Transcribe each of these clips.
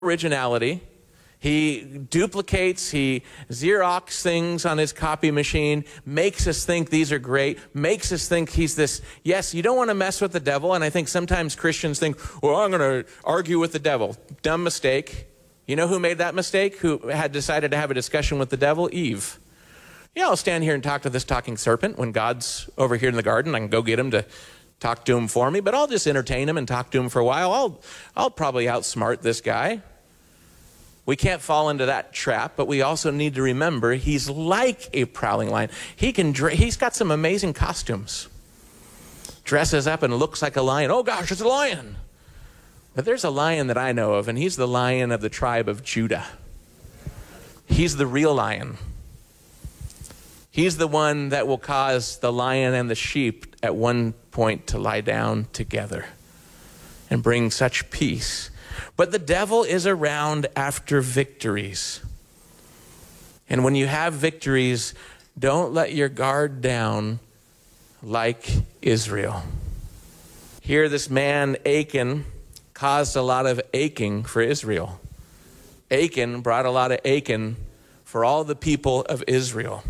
originality. He duplicates, he Xerox things on his copy machine, makes us think these are great, makes us think he's this. Yes, you don't want to mess with the devil, and I think sometimes Christians think, well, I'm going to argue with the devil. Dumb mistake. You know who made that mistake? Who had decided to have a discussion with the devil? Eve. Yeah, I'll stand here and talk to this talking serpent when God's over here in the garden. I can go get him to talk to him for me, but I'll just entertain him and talk to him for a while. I'll probably outsmart this guy. We can't fall into that trap, but we also need to remember he's like a prowling lion. He's got some amazing costumes. Dresses up and looks like a lion. Oh gosh, it's a lion. But there's a lion that I know of, and he's the lion of the tribe of Judah. He's the real lion. He's the one that will cause the lion and the sheep at one point to lie down together and bring such peace. But the devil is around after victories. And when you have victories, don't let your guard down like Israel. Here, this man, Achan, caused a lot of aching for Israel. Achan brought a lot of aching for all the people of Israel.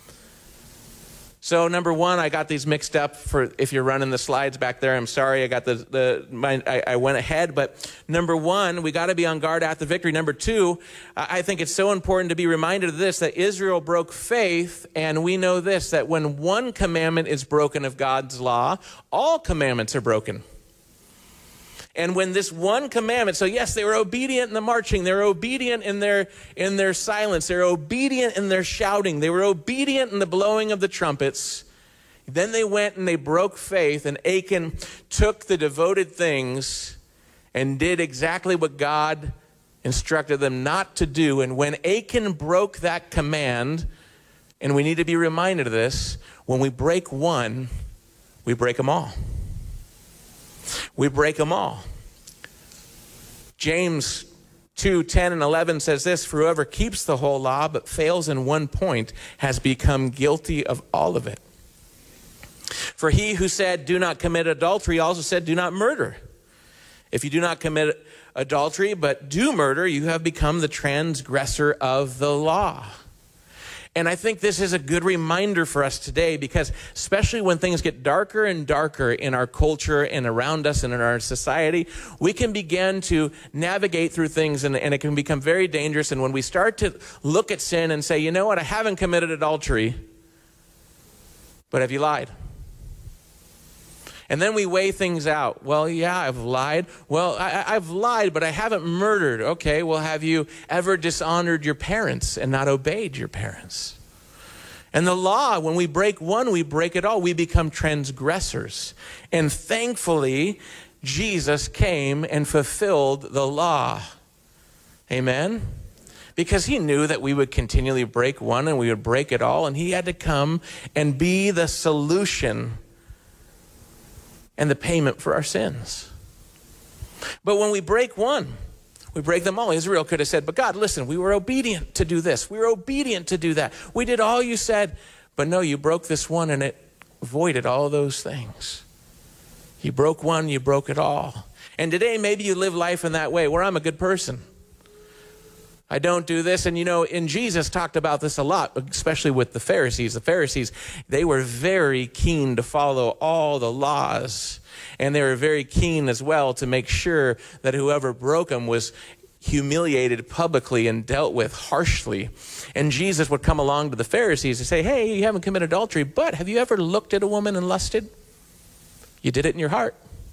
So number one, I got these mixed up for if you're running the slides back there. I'm sorry, I got I went ahead. But number one, we got to be on guard after victory. Number two, I think it's so important to be reminded of this, that Israel broke faith. And we know this, that when one commandment is broken of God's law, all commandments are broken. And when this one commandment, so yes, they were obedient in the marching, they were obedient in their silence, they were obedient in their shouting, they were obedient in the blowing of the trumpets. Then they went and they broke faith, and Achan took the devoted things and did exactly what God instructed them not to do. And when Achan broke that command, and we need to be reminded of this, when we break one, we break them all. We break them all. James 2:10 and 11 says this, for whoever keeps the whole law but fails in one point has become guilty of all of it. For he who said, do not commit adultery, also said, do not murder. If you do not commit adultery but do murder, you have become the transgressor of the law. And I think this is a good reminder for us today, because especially when things get darker and darker in our culture and around us and in our society, we can begin to navigate through things, and it can become very dangerous. And when we start to look at sin and say, you know what, I haven't committed adultery, but have you lied? And then we weigh things out. Well, yeah, I've lied. Well, I've lied, but I haven't murdered. Okay, well, have you ever dishonored your parents and not obeyed your parents? And the law, when we break one, we break it all. We become transgressors. And thankfully, Jesus came and fulfilled the law. Amen? Because he knew that we would continually break one and we would break it all. And he had to come and be the solution and the payment for our sins. But when we break one, we break them all. Israel could have said, but God, listen, we were obedient to do this. We were obedient to do that. We did all you said. But no, you broke this one and it voided all those things. You broke one, you broke it all. And today, maybe you live life in that way, where I'm a good person. I don't do this. And and Jesus talked about this a lot, especially with the Pharisees. The Pharisees, they were very keen to follow all the laws. And they were very keen as well to make sure that whoever broke them was humiliated publicly and dealt with harshly. And Jesus would come along to the Pharisees and say, hey, you haven't committed adultery, but have you ever looked at a woman and lusted? You did it in your heart.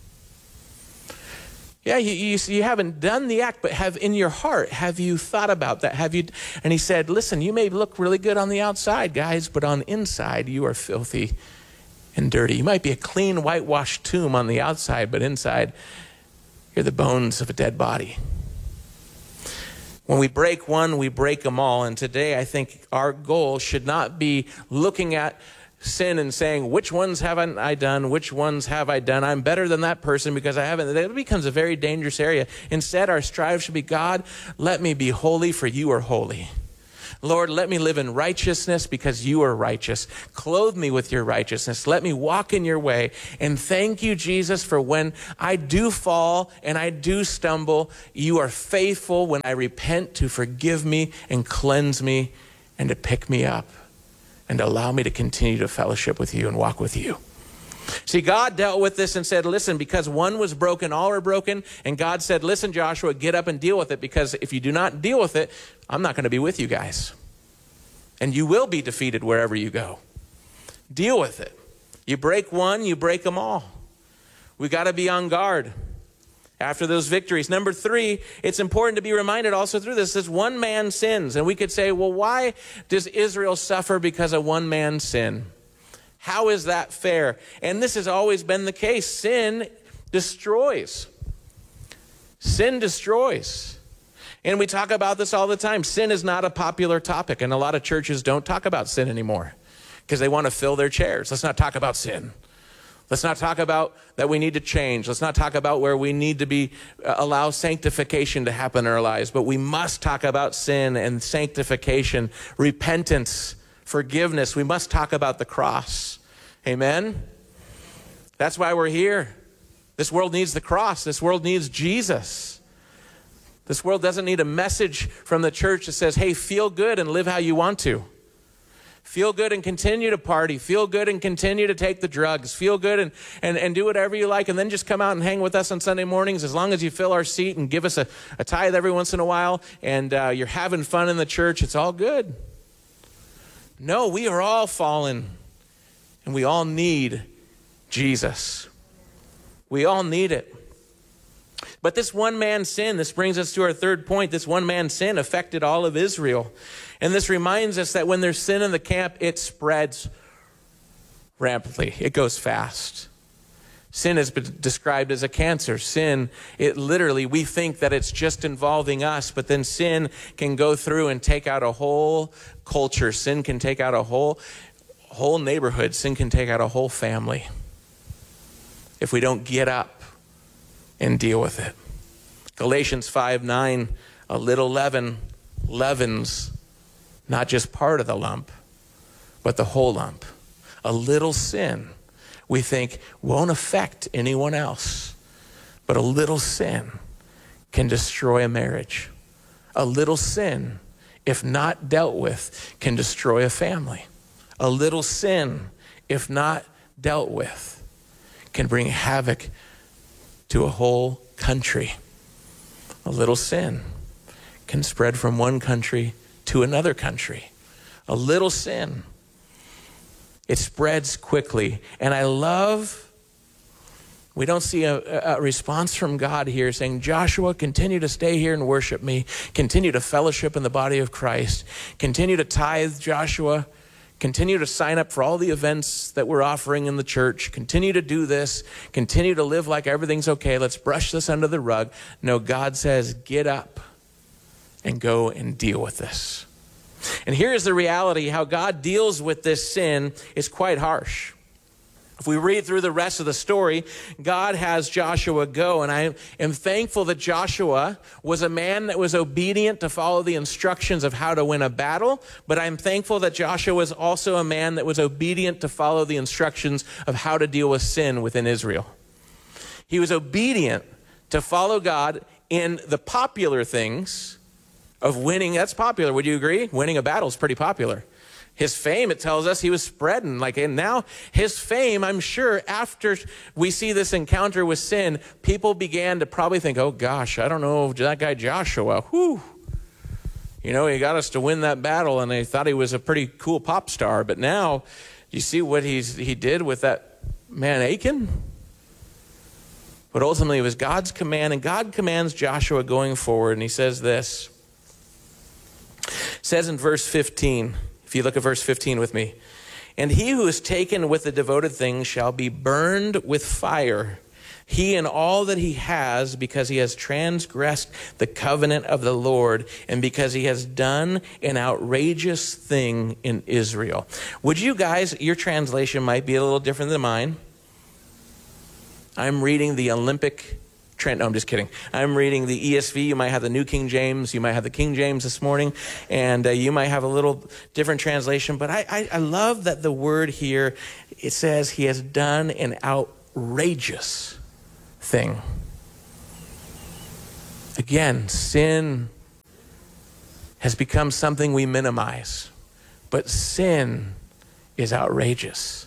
Yeah, you haven't done the act, but in your heart, have you thought about that? And he said, listen, you may look really good on the outside, guys, but on the inside, you are filthy and dirty. You might be a clean, whitewashed tomb on the outside, but inside, you're the bones of a dead body. When we break one, we break them all. And today, I think our goal should not be looking at sin and saying, which ones haven't I done? Which ones have I done? I'm better than that person because I haven't. It becomes a very dangerous area. Instead, our strive should be, God, let me be holy, for you are holy. Lord, let me live in righteousness because you are righteous. Clothe me with your righteousness. Let me walk in your way. And thank you, Jesus, for when I do fall and I do stumble, you are faithful when I repent to forgive me and cleanse me and to pick me up and allow me to continue to fellowship with you and walk with you. See, God dealt with this and said, listen, because one was broken, all are broken. And God said, listen, Joshua, get up and deal with it, because if you do not deal with it, I'm not going to be with you guys. And you will be defeated wherever you go. Deal with it. You break one, you break them all. We got to be on guard after those victories. Number 3, it's important to be reminded also through this is one man sins. And we could say, well, why does Israel suffer because of one man's sin? How is that fair? And this has always been the case. Sin destroys. Sin destroys. And we talk about this all the time. Sin is not a popular topic, and a lot of churches don't talk about sin anymore because they want to fill their chairs. Let's not talk about sin. Let's not talk about that we need to change. Let's not talk about where we need to allow sanctification to happen in our lives. But we must talk about sin and sanctification, repentance, forgiveness. We must talk about the cross. Amen? That's why we're here. This world needs the cross. This world needs Jesus. This world doesn't need a message from the church that says, hey, feel good and live how you want to. Feel good and continue to party. Feel good and continue to take the drugs. Feel good and do whatever you like, and then just come out and hang with us on Sunday mornings as long as you fill our seat and give us a tithe every once in a while, and you're having fun in the church. It's all good. No, we are all fallen, and we all need Jesus. We all need it. But this one man's sin, this brings us to our third point, this one man's sin affected all of Israel. And this reminds us that when there's sin in the camp, it spreads rampantly. It goes fast. Sin has been described as a cancer. Sin, it literally, we think that it's just involving us, but then sin can go through and take out a whole culture. Sin can take out a whole neighborhood. Sin can take out a whole family if we don't get up and deal with it. Galatians 5:9, a little leaven leavens not just part of the lump, but the whole lump. A little sin we think won't affect anyone else, but a little sin can destroy a marriage. A little sin, if not dealt with, can destroy a family. A little sin, if not dealt with, can bring havoc to a whole country. A little sin can spread from one country to another country. A little sin, it spreads quickly. And I love, we don't see a response from God here saying, Joshua, continue to stay here and worship me. Continue to fellowship in the body of Christ. Continue to tithe, Joshua. Continue to sign up for all the events that we're offering in the church. Continue to do this. Continue to live like everything's okay. Let's brush this under the rug. No, God says, get up and go and deal with this. And here's the reality. How God deals with this sin is quite harsh. If we read through the rest of the story, God has Joshua go, and I am thankful that Joshua was a man that was obedient to follow the instructions of how to win a battle, but I'm thankful that Joshua was also a man that was obedient to follow the instructions of how to deal with sin within Israel. He was obedient to follow God in the popular things of winning. That's popular, would you agree? Winning a battle is pretty popular. His fame, it tells us, he was spreading. And now his fame, I'm sure, after we see this encounter with sin, people began to probably think, oh gosh, I don't know, that guy Joshua, whew. You know, he got us to win that battle, and they thought he was a pretty cool pop star. But now, you see what he did with that man Achan? But ultimately, it was God's command, and God commands Joshua going forward, and he says this. It says in verse 15, if you look at verse 15 with me, and he who is taken with the devoted things shall be burned with fire, he and all that he has, because he has transgressed the covenant of the Lord, and because he has done an outrageous thing in Israel. Would you guys, your translation might be a little different than mine. I'm reading the Olympic Trent, no, I'm just kidding. I'm reading the ESV. You might have the New King James. You might have the King James this morning. And you might have a little different translation. But I love that the word here, it says he has done an outrageous thing. Again, sin has become something we minimize. But sin is outrageous.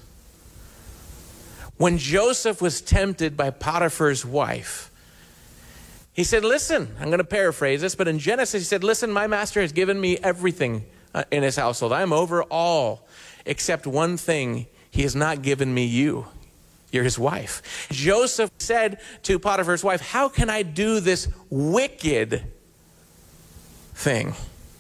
When Joseph was tempted by Potiphar's wife, he said, listen, I'm going to paraphrase this, but in Genesis he said, listen, my master has given me everything in his household. I'm over all except one thing. He has not given me you. You're his wife. Joseph said to Potiphar's wife, how can I do this wicked thing?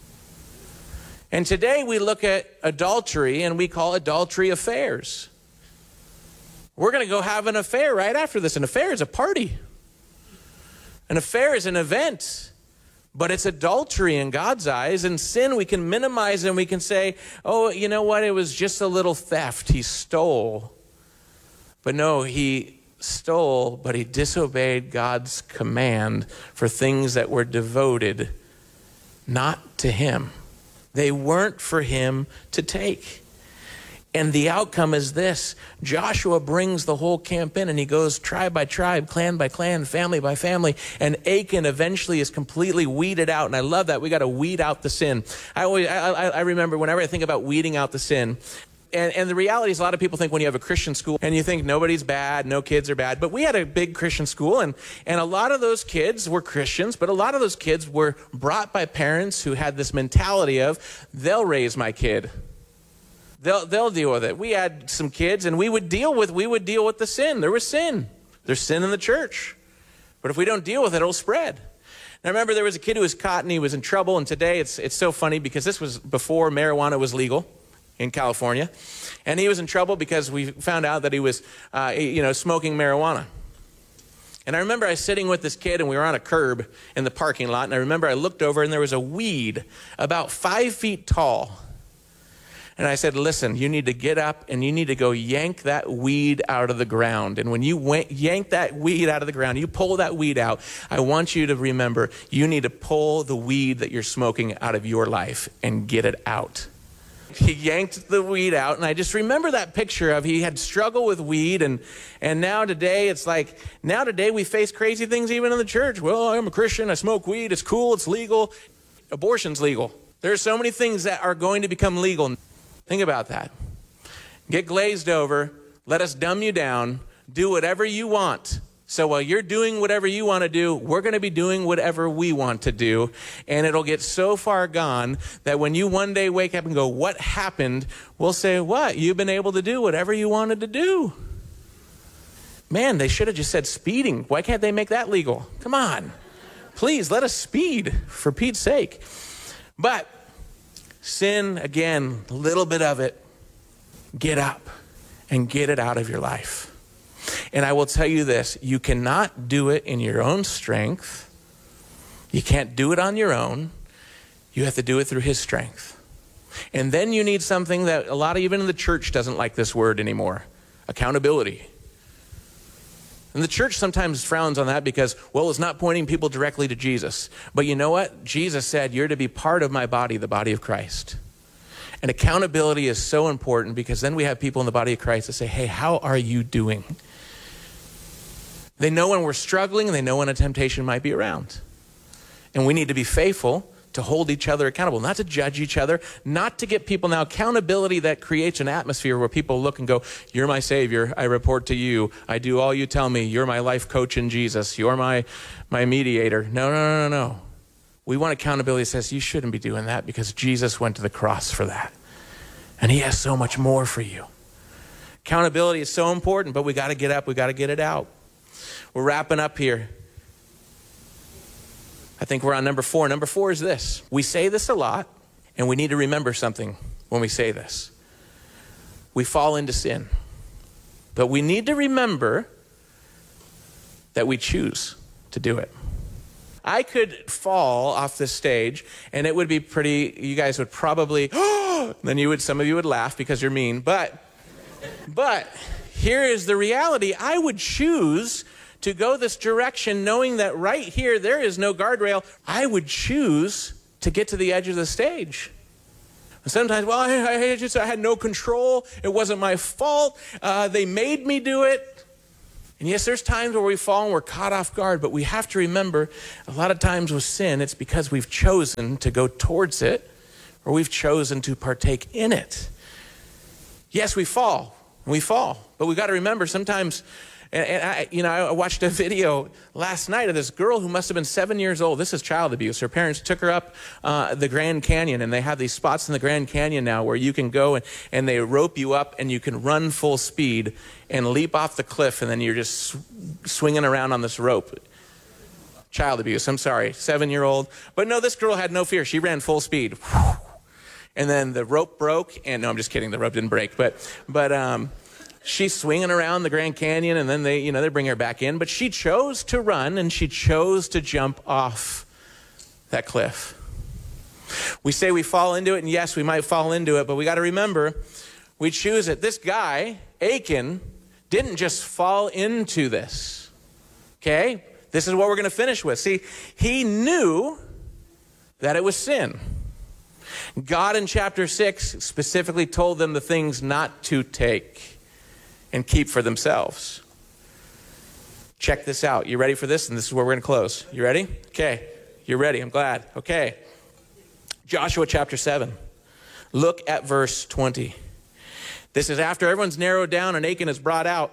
And today we look at adultery and we call adultery affairs. We're going to go have an affair right after this. An affair is a party. An affair is an event, but it's adultery in God's eyes. And sin we can minimize and we can say, oh, you know what? It was just a little theft. He stole. But no, he stole, but he disobeyed God's command for things that were devoted not to him. They weren't for him to take. And the outcome is this. Joshua brings the whole camp in and he goes tribe by tribe, clan by clan, family by family. And Achan eventually is completely weeded out. And I love that. We got to weed out the sin. I remember whenever I think about weeding out the sin, and the reality is a lot of people think when you have a Christian school and you think nobody's bad, no kids are bad. But we had a big Christian school and a lot of those kids were Christians, but a lot of those kids were brought by parents who had this mentality of, they'll raise my kid. They'll deal with it. We had some kids and we would deal with the sin. There was sin. There's sin in the church. But if we don't deal with it, it'll spread. And I remember there was a kid who was caught and he was in trouble. And today it's so funny because this was before marijuana was legal in California. And he was in trouble because we found out that he was, smoking marijuana. And I remember I was sitting with this kid and we were on a curb in the parking lot. And I remember I looked over and there was a weed about 5 feet tall. And I said, listen, you need to get up and you need to go yank that weed out of the ground. And when you yank that weed out of the ground, you pull that weed out, I want you to remember, you need to pull the weed that you're smoking out of your life and get it out. He yanked the weed out, and I just remember that picture of he had struggled with weed, and now today it's like, now today we face crazy things even in the church. Well, I'm a Christian, I smoke weed, it's cool, it's legal. Abortion's legal. There's so many things that are going to become legal. Think about that. Get glazed over, let us dumb you down, do whatever you want. So while you're doing whatever you want to do, we're going to be doing whatever we want to do. And it'll get so far gone that when you one day wake up and go, what happened? We'll say, what? You've been able to do whatever you wanted to do. Man, they should have just said speeding. Why can't they make that legal? Come on. Please, let us speed for Pete's sake. But sin, again, a little bit of it, get up and get it out of your life. And I will tell you this, you cannot do it in your own strength. You can't do it on your own. You have to do it through his strength. And then you need something that a lot of, even in the church, doesn't like this word anymore. Accountability. And the church sometimes frowns on that because, well, it's not pointing people directly to Jesus. But you know what? Jesus said, you're to be part of my body, the body of Christ. And accountability is so important because then we have people in the body of Christ that say, hey, how are you doing? They know when we're struggling and they know when a temptation might be around. And we need to be faithful to hold each other accountable, not to judge each other, not to get people. Now, accountability that creates an atmosphere where people look and go, you're my Savior, I report to you, I do all you tell me, you're my life coach in Jesus, you're my mediator. No. We want accountability that says you shouldn't be doing that because Jesus went to the cross for that. And he has so much more for you. Accountability is so important, but we got to get up, we got to get it out. We're wrapping up here. I think we're on number 4. Number 4 is this. We say this a lot, and we need to remember something when we say this. We fall into sin. But we need to remember that we choose to do it. I could fall off this stage, and it would be pretty, you guys would probably, then some of you would laugh because you're mean. But here is the reality. I would choose to go this direction, knowing that right here there is no guardrail, I would choose to get to the edge of the stage. And sometimes, well, I had no control. It wasn't my fault. They made me do it. And yes, there's times where we fall and we're caught off guard, but we have to remember a lot of times with sin, it's because we've chosen to go towards it or we've chosen to partake in it. Yes, we fall, but we've got to remember sometimes, and I watched a video last night of this girl who must have been 7 years old. This is child abuse. Her parents took her up the Grand Canyon, and they have these spots in the Grand Canyon now where you can go and they rope you up and you can run full speed and leap off the cliff, and then you're just swinging around on this rope. Child abuse, I'm sorry, 7-year-old. But no, this girl had no fear. She ran full speed. And then the rope broke, and no, I'm just kidding. The rope didn't break, but she's swinging around the Grand Canyon, and then they bring her back in. But she chose to run, and she chose to jump off that cliff. We say we fall into it, and yes, we might fall into it, but we got to remember, we choose it. This guy, Achan, didn't just fall into this. Okay? This is what we're going to finish with. See, he knew that it was sin. God in chapter 6 specifically told them the things not to take and keep for themselves. Check this out. You ready for this? And this is where we're going to close. You ready? Okay. You're ready. I'm glad. Okay. Joshua chapter 7. Look at verse 20. This is after everyone's narrowed down and Achan is brought out.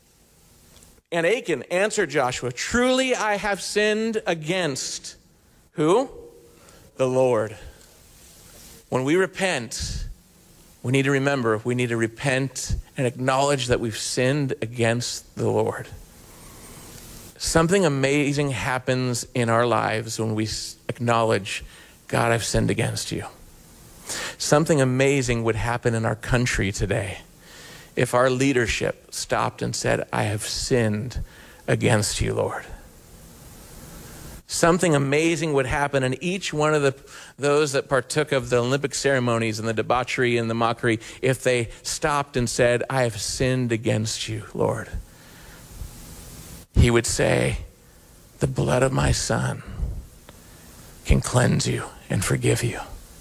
And Achan answered Joshua, "Truly I have sinned against" who? The Lord. When we repent, we need to remember, we need to repent and acknowledge that we've sinned against the Lord. Something amazing happens in our lives when we acknowledge, God, I've sinned against you. Something amazing would happen in our country today if our leadership stopped and said, I have sinned against you, Lord. Something amazing would happen in each one of those that partook of the Olympic ceremonies and the debauchery and the mockery if they stopped and said, I have sinned against you, Lord. He would say, the blood of my son can cleanse you and forgive you.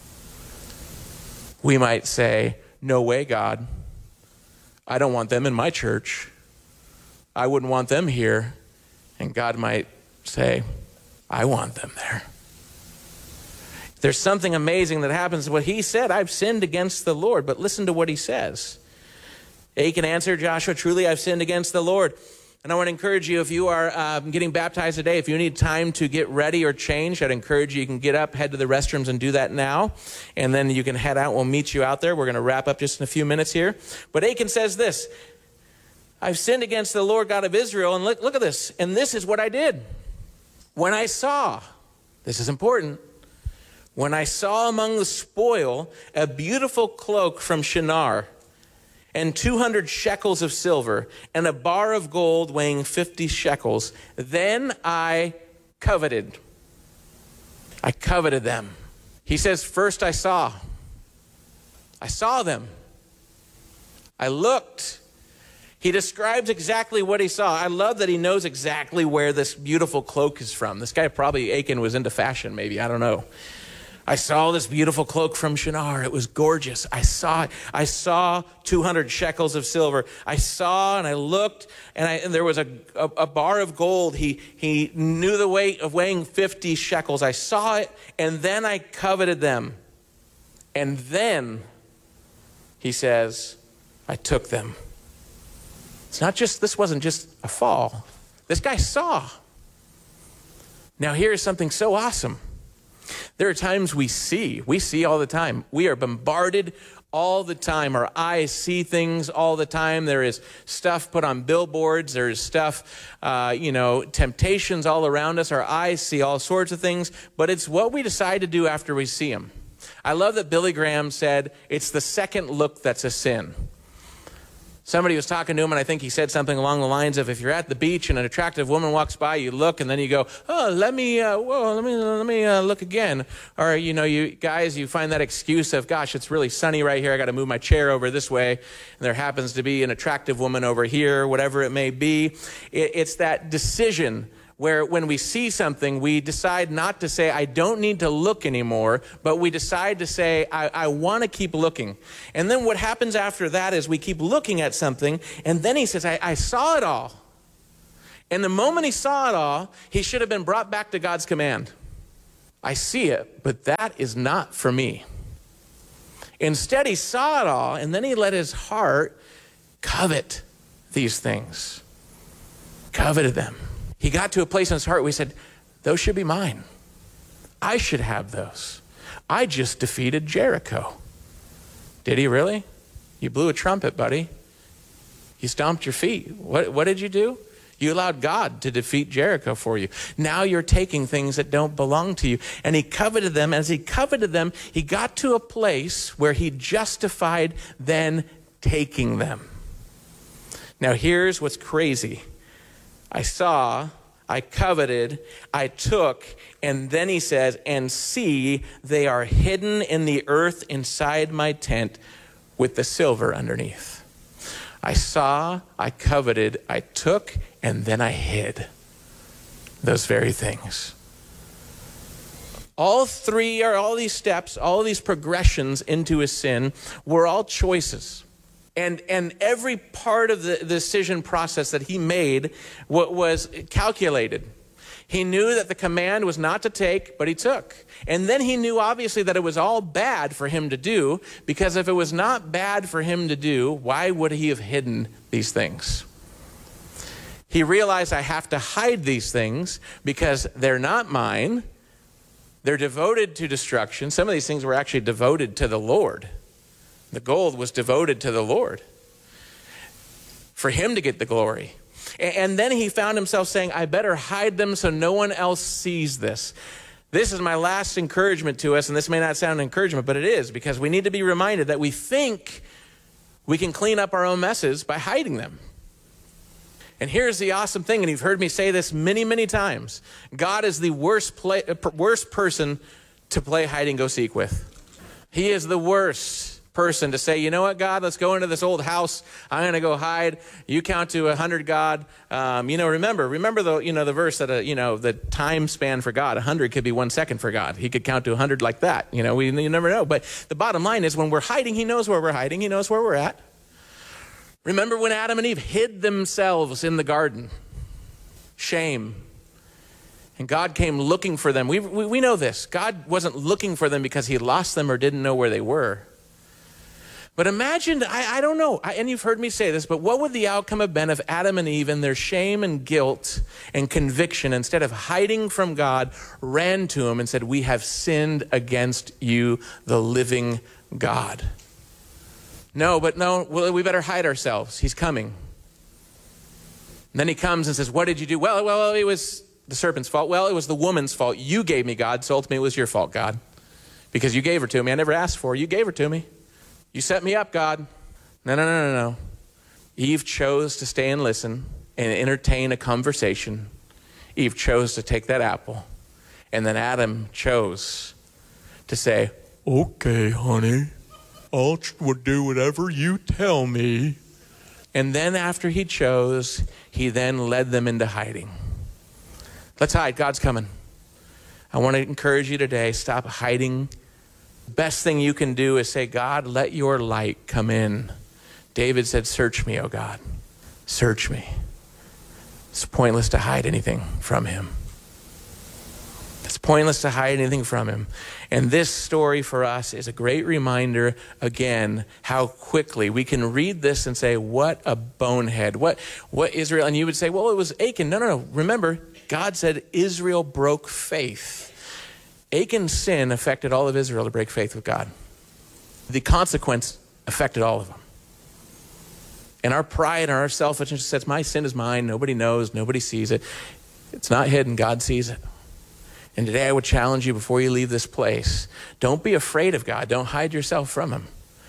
We might say, no way, God. I don't want them in my church. I wouldn't want them here. And God might say, I want them there. There's something amazing that happens. What he said, I've sinned against the Lord. But listen to what he says. Achan answered Joshua, truly I've sinned against the Lord. And I want to encourage you, if you are getting baptized today, if you need time to get ready or change, I'd encourage you can get up, head to the restrooms and do that now. And then you can head out. We'll meet you out there. We're going to wrap up just in a few minutes here. But Achan says this, I've sinned against the Lord God of Israel. And look at this. And this is what I did. When I saw, this is important, when I saw among the spoil a beautiful cloak from Shinar and 200 shekels of silver and a bar of gold weighing 50 shekels, then I coveted. I coveted them. He says, first I saw them. I looked. He describes exactly what he saw. I love that he knows exactly where this beautiful cloak is from. This guy probably, Achan, was into fashion maybe. I don't know. I saw this beautiful cloak from Shinar. It was gorgeous. I saw it. I saw 200 shekels of silver. I saw and I looked and there was a bar of gold. He knew the weight of weighing 50 shekels. I saw it and then I coveted them. And then, he says, I took them. This wasn't just a fall. This guy saw. Now here's something so awesome. There are times we see all the time. We are bombarded all the time. Our eyes see things all the time. There is stuff put on billboards. There is stuff, temptations all around us. Our eyes see all sorts of things, but it's what we decide to do after we see them. I love that Billy Graham said, it's the second look that's a sin. Somebody was talking to him, and I think he said something along the lines of, if you're at the beach and an attractive woman walks by, you look, and then you go, oh, let me look again. Or, you guys, you find that excuse of, gosh, it's really sunny right here. I got to move my chair over this way. And there happens to be an attractive woman over here, whatever it may be. It's that decision where when we see something, we decide not to say, I don't need to look anymore, but we decide to say, I want to keep looking. And then what happens after that is we keep looking at something, and then he says, I saw it all. And the moment he saw it all, he should have been brought back to God's command. I see it, but that is not for me. Instead, he saw it all, and then he let his heart covet these things. Coveted them. He got to a place in his heart where he said, those should be mine. I should have those. I just defeated Jericho. Did he really? You blew a trumpet, buddy. You stomped your feet. What did you do? You allowed God to defeat Jericho for you. Now you're taking things that don't belong to you. And he coveted them. As he coveted them, he got to a place where he justified then taking them. Now here's what's crazy. I saw, I coveted, I took, and then he says, and see, they are hidden in the earth inside my tent with the silver underneath. I saw, I coveted, I took, and then I hid those very things. All these steps, all these progressions into his sin were all choices. And every part of the decision process that he made was calculated. He knew that the command was not to take, but he took. And then he knew, obviously, that it was all bad for him to do, because if it was not bad for him to do, why would he have hidden these things? He realized, I have to hide these things because they're not mine. They're devoted to destruction. Some of these things were actually devoted to the Lord. The gold was devoted to the Lord for him to get the glory. And then he found himself saying, I better hide them so no one else sees this. This is my last encouragement to us, and this may not sound an encouragement, but it is, because we need to be reminded that we think we can clean up our own messes by hiding them. And here's the awesome thing, and you've heard me say this many, many times. God is the worst person to play hide and go seek with. He is the worst person to say, you know what, God, let's go into this old house. I'm going to go hide. You count to 100, God. Remember the verse that, the time span for God, 100 could be 1 second for God. He could count to 100 like that. You never know. But the bottom line is, when we're hiding, he knows where we're hiding. He knows where we're at. Remember when Adam and Eve hid themselves in the garden? Shame. And God came looking for them. We know this. God wasn't looking for them because he lost them or didn't know where they were. But imagine, I don't know, and you've heard me say this, but what would the outcome have been if Adam and Eve, in their shame and guilt and conviction, instead of hiding from God, ran to him and said, we have sinned against you, the living God. No, we better hide ourselves. He's coming. And then he comes and says, what did you do? Well, it was the serpent's fault. Well, it was the woman's fault. You gave me, God, so ultimately it was your fault, God. Because you gave her to me. I never asked for her. You gave her to me. You set me up, God. No. Eve chose to stay and listen and entertain a conversation. Eve chose to take that apple. And then Adam chose to say, okay, honey, I'll do whatever you tell me. And then after he chose, he then led them into hiding. Let's hide. God's coming. I want to encourage you today, stop hiding. Best thing you can do is say, God, let your light come in. David said, search me, O God. Search me. It's pointless to hide anything from him. It's pointless to hide anything from him. And this story for us is a great reminder, again, how quickly we can read this and say, what a bonehead. What Israel, and you would say, well, it was Achan. No. Remember, God said Israel broke faith. Achan's sin affected all of Israel to break faith with God. The consequence affected all of them. And our pride and our selfishness says, my sin is mine. Nobody knows. Nobody sees it. It's not hidden. God sees it. And today I would challenge you, before you leave this place, don't be afraid of God. Don't hide yourself from him.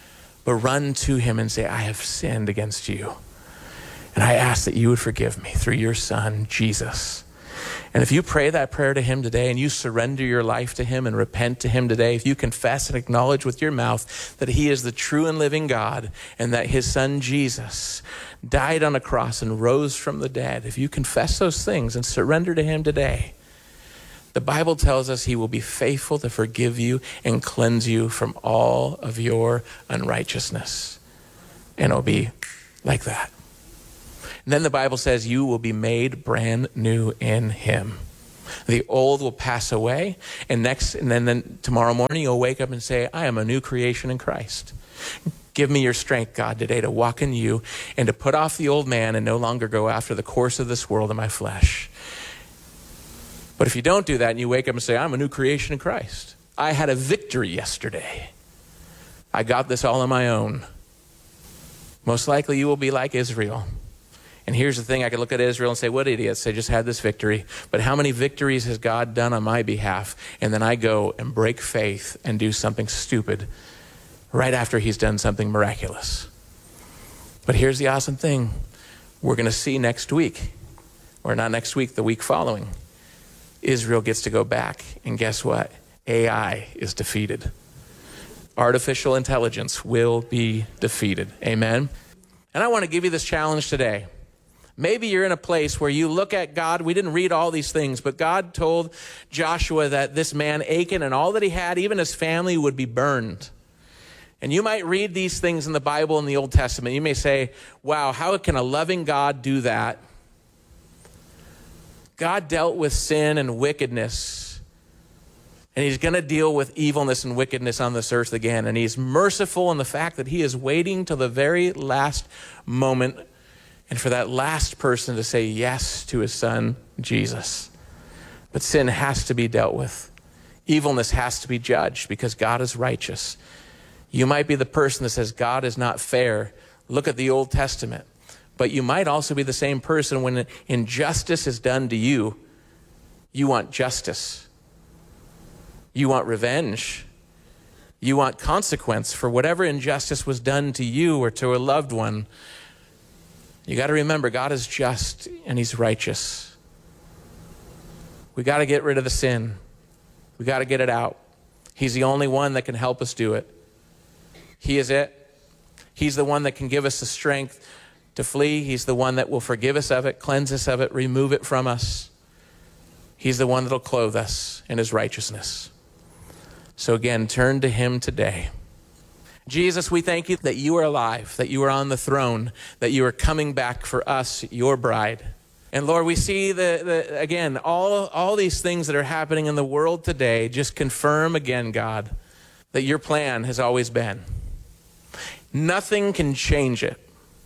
but run to him and say, I have sinned against you. And I ask that you would forgive me through your son, Jesus. And if you pray that prayer to him today and you surrender your life to him and repent to him today, if you confess and acknowledge with your mouth that he is the true and living God and that his son Jesus died on a cross and rose from the dead, if you confess those things and surrender to him today, the Bible tells us he will be faithful to forgive you and cleanse you from all of your unrighteousness. And it'll be like that. And then the Bible says you will be made brand new in him. The old will pass away, and then tomorrow morning you'll wake up and say, I am a new creation in Christ. Give me your strength, God, today to walk in you and to put off the old man and no longer go after the course of this world in my flesh. But if you don't do that and you wake up and say, I'm a new creation in Christ. I had a victory yesterday. I got this all on my own. Most likely you will be like Israel. And here's the thing, I could look at Israel and say, what idiots, they just had this victory. But how many victories has God done on my behalf? And then I go and break faith and do something stupid right after he's done something miraculous. But here's the awesome thing. We're going to see next week, or not next week, the week following, Israel gets to go back. And guess what? AI is defeated. Artificial intelligence will be defeated. Amen? And I want to give you this challenge today. Maybe you're in a place where you look at God. We didn't read all these things, but God told Joshua that this man Achan and all that he had, even his family, would be burned. And you might read these things in the Bible in the Old Testament. You may say, wow, how can a loving God do that? God dealt with sin and wickedness, and he's going to deal with evilness and wickedness on this earth again. And he's merciful in the fact that he is waiting till the very last moment and for that last person to say yes to his son, Jesus. But sin has to be dealt with. Evilness has to be judged because God is righteous. You might be the person that says God is not fair. Look at the Old Testament. But you might also be the same person when injustice is done to you. You want justice. You want revenge. You want consequence for whatever injustice was done to you or to a loved one. You got to remember, God is just and he's righteous. We got to get rid of the sin. We got to get it out. He's the only one that can help us do it. He is it. He's the one that can give us the strength to flee. He's the one that will forgive us of it, cleanse us of it, remove it from us. He's the one that will clothe us in his righteousness. So again, turn to him today. Jesus, we thank you that you are alive, that you are on the throne, that you are coming back for us, your bride. And Lord, we see again, all these things that are happening in the world today just confirm again, God, that your plan has always been. Nothing can change it.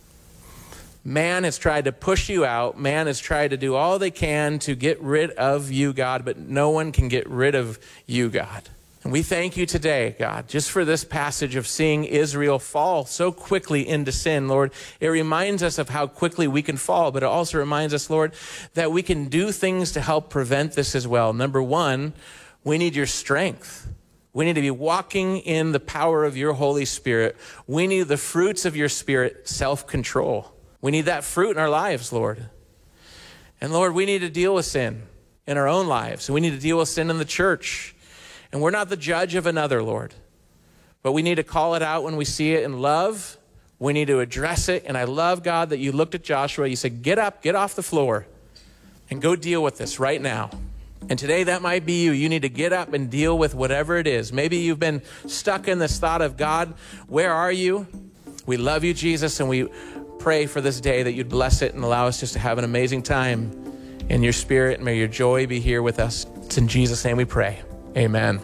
Man has tried to push you out. Man has tried to do all they can to get rid of you, God, but no one can get rid of you, God. And we thank you today, God, just for this passage of seeing Israel fall so quickly into sin, Lord. It reminds us of how quickly we can fall, but it also reminds us, Lord, that we can do things to help prevent this as well. Number one, we need your strength. We need to be walking in the power of your Holy Spirit. We need the fruits of your Spirit, self-control. We need that fruit in our lives, Lord. And Lord, we need to deal with sin in our own lives. We need to deal with sin in the church. And we're not the judge of another, Lord. But we need to call it out when we see it in love. We need to address it. And I love, God, that you looked at Joshua. You said, get up, get off the floor, and go deal with this right now. And today that might be you. You need to get up and deal with whatever it is. Maybe you've been stuck in this thought of, God, where are you? We love you, Jesus, and we pray for this day that you'd bless it and allow us just to have an amazing time in your spirit. And may your joy be here with us. It's in Jesus' name we pray. Amen.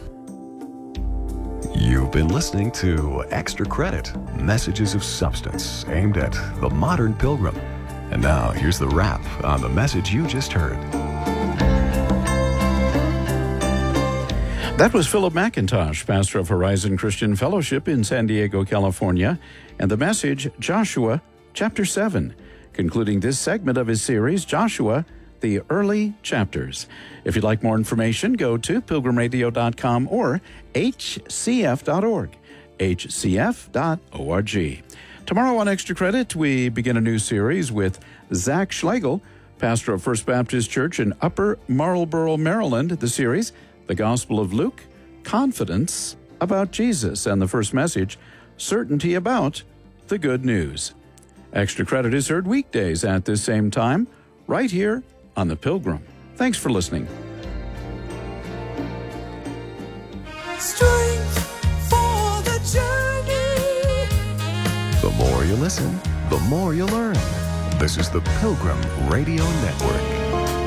You've been listening to Extra Credit, Messages of Substance, aimed at the modern pilgrim. And now here's the wrap on the message you just heard. That was Philip McIntosh, pastor of Horizon Christian Fellowship in San Diego, California, and the message, Joshua, chapter 7, concluding this segment of his series, Joshua, the Early Chapters. If you'd like more information, go to pilgrimradio.com or hcf.org. Tomorrow on Extra Credit, we begin a new series with Zach Schlegel, pastor of First Baptist Church in Upper Marlboro, Maryland. The series, The Gospel of Luke, Confidence about Jesus, and the first message, Certainty about the Good News. Extra Credit is heard weekdays at this same time, right here on The Pilgrim. Thanks for listening. Strength for the journey. The more you listen, the more you learn. This is the Pilgrim Radio Network.